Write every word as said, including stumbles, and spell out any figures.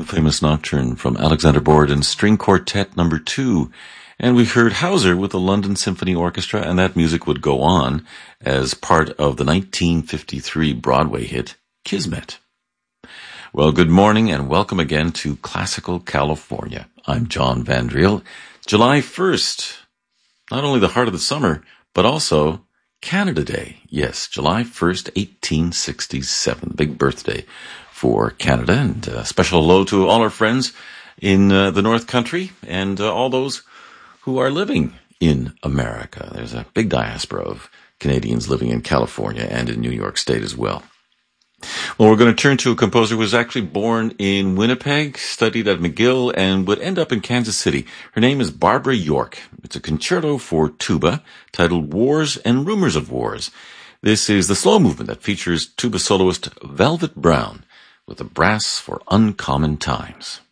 famous nocturne from Alexander Borodin's String Quartet number two. And we heard Hauser with the London Symphony Orchestra, and that music would go on as part of the nineteen fifty-three Broadway hit, Kismet. Well, good morning and welcome again to Classical California. I'm John Van Driel. It's July first, not only the heart of the summer, but also Canada Day. Yes, July first, eighteen sixty-seven, big birthday for Canada. And a special hello to all our friends in uh, the North Country and uh, all those who are living in America. There's a big diaspora of Canadians living in California and in New York State as well. Well, we're going to turn to a composer who was actually born in Winnipeg, studied at McGill, and would end up in Kansas City. Her name is Barbara York. It's a concerto for tuba titled Wars and Rumors of Wars. This is the slow movement that features tuba soloist Velvet Brown with a brass for uncommon times.